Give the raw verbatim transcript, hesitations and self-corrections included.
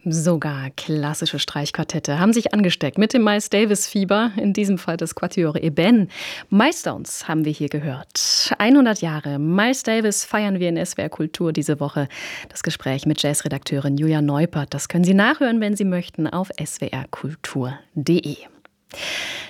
Sogar klassische Streichquartette haben sich angesteckt mit dem Miles Davis-Fieber, in diesem Fall das Quatuor Eben. Milestones haben wir hier gehört. hundert Jahre Miles Davis feiern wir in S W R Kultur diese Woche. Das Gespräch mit Jazzredakteurin Julia Neupert, das können Sie nachhören, wenn Sie möchten, auf s w r kultur punkt d e.